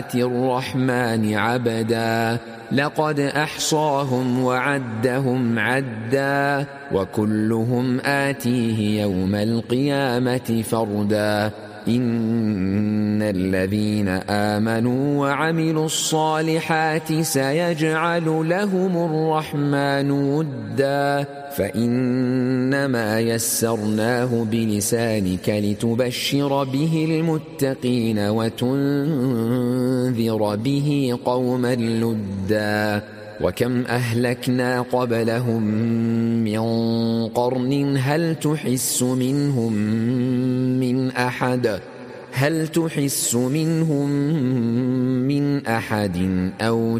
الرحمن عبدا لقد أحصاهم وعدهم عدا وكلهم آتيه يوم القيامة فردا إن الذين آمنوا وعملوا الصالحات سيجعل لهم الرحمن ودا فإنما يسرناه بلسانك لتبشر به المتقين وتنذر به قوما لدا وكم أهلكنا قبلهم من قرن هل تحس منهم من أحد أو